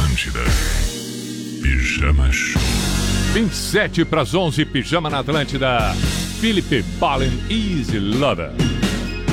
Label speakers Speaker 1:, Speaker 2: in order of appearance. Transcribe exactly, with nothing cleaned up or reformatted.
Speaker 1: Atlântida. Pijama Show.
Speaker 2: vinte e sete para as onze, Pijama na Atlântida. Philip Ballen, Easy Lover.